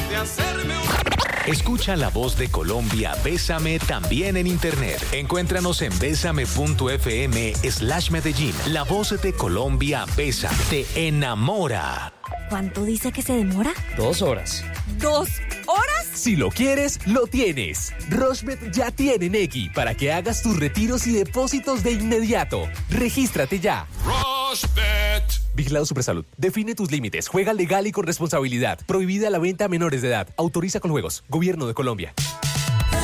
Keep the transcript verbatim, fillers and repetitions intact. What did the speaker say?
de hacerme un... Escucha La Voz de Colombia, Bésame también en internet. Encuéntranos en bésame.fm slash Medellín. La Voz de Colombia, Bésame, te enamora. ¿Cuánto dice que se demora? Dos horas. ¿Dos horas? Si lo quieres, lo tienes. Rochebet ya tiene Nequi para que hagas tus retiros y depósitos de inmediato. Regístrate ya. Rochebet. Vigilado Supersalud. Define tus límites. Juega legal y con responsabilidad. Prohibida la venta a menores de edad. Autoriza con juegos. Gobierno de Colombia.